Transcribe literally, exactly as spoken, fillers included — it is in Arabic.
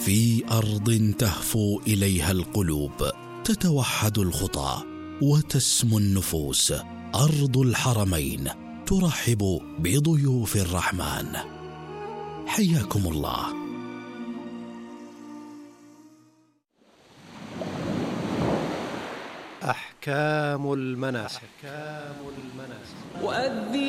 في أرض تهفو إليها القلوب، تتوحد الخطى وتسمو النفوس. أرض الحرمين ترحب بضيوف الرحمن. حياكم الله. أحكام المناسك.